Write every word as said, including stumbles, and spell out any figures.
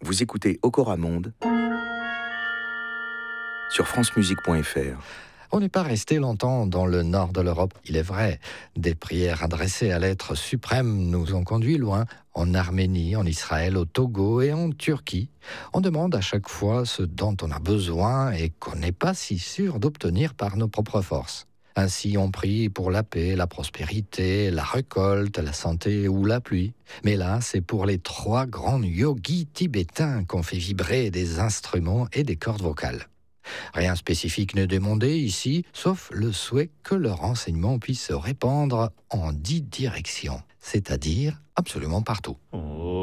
Vous écoutez Okora Monde sur francemusique point f r. On n'est pas resté longtemps dans le nord de l'Europe, il est vrai. Des prières adressées à l'être suprême nous ont conduits loin, en Arménie, en Israël, au Togo et en Turquie. On demande à chaque fois ce dont on a besoin et qu'on n'est pas si sûr d'obtenir par nos propres forces. Ainsi, on prie pour la paix, la prospérité, la récolte, la santé ou la pluie. Mais là, c'est pour les trois grands yogis tibétains qu'on fait vibrer des instruments et des cordes vocales. Rien spécifique n'est demandé ici, sauf le souhait que leur enseignement puisse se répandre en dix directions, c'est-à-dire absolument partout.